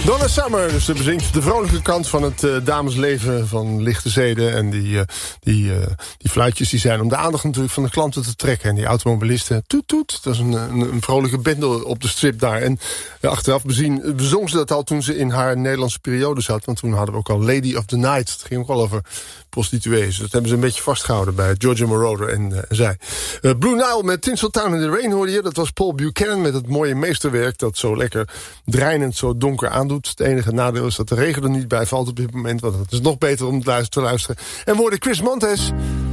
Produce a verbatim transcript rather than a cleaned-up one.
Donna Summer, dus ze bezingt de vrolijke kant van het uh, damesleven van lichte zeden. En die, uh, die, uh, die fluitjes die zijn om de aandacht natuurlijk van de klanten te trekken. En die automobilisten, toet toet, dat is een, een, een vrolijke bende op de strip daar. En uh, achteraf bezien, bezong ze dat al toen ze in haar Nederlandse periode zat. Want toen hadden we ook al Lady of the Night. Het ging ook al over prostituees. Dat hebben ze een beetje vastgehouden bij Giorgio Moroder en, uh, en zij. Uh, Blue Nile met Tinseltown in the Rain hoorde je. Dat was Paul Buchanan met het mooie meesterwerk dat zo lekker dreinend zo donker aandoet. Het enige nadeel is dat de regen er niet bij valt op dit moment. Want het is nog beter om te luisteren. En worden Chris Montes